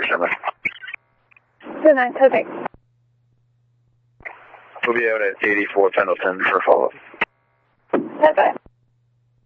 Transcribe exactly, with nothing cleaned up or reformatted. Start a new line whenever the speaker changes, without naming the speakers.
seven.
two nine, perfect.
We'll be out at eighty-four Pendleton for follow-up.
Bye-bye.